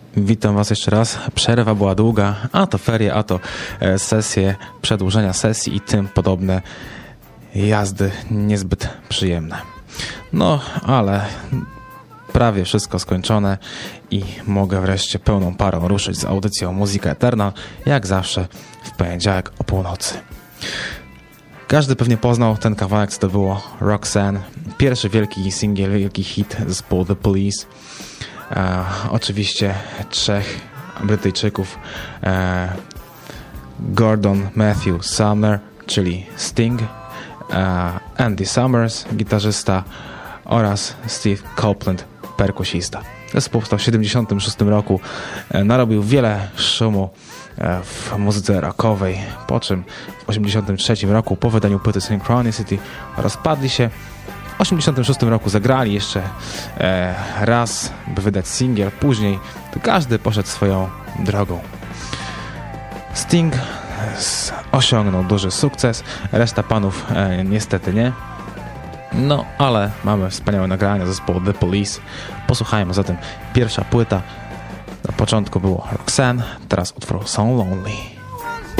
Witam Was jeszcze raz. Przerwa była długa, a to ferie, a to sesje, przedłużenia sesji i tym podobne jazdy niezbyt przyjemne. No, ale prawie wszystko skończone i mogę wreszcie pełną parą ruszyć z audycją Muzyka Eternal, jak zawsze w poniedziałek o północy. Każdy pewnie poznał ten kawałek, co to było Roxanne. Pierwszy wielki singiel, wielki hit zespołu The Police. Oczywiście trzech Brytyjczyków, Gordon Matthew Sumner, czyli Sting, Andy Summers, gitarzysta, oraz Steve Copeland, perkusista. Zespół powstał w 1976 roku, narobił wiele szumu w muzyce rockowej, po czym w 1983 roku po wydaniu płyty Synchronicity rozpadli się. W 1986 roku zagrali jeszcze raz, by wydać singiel. Później to każdy poszedł swoją drogą. Sting osiągnął duży sukces, reszta panów niestety nie. No, ale mamy wspaniałe nagrania zespołu The Police. Posłuchajmy zatem pierwsza płyta. Na początku było Roxanne, teraz utwór So Lonely.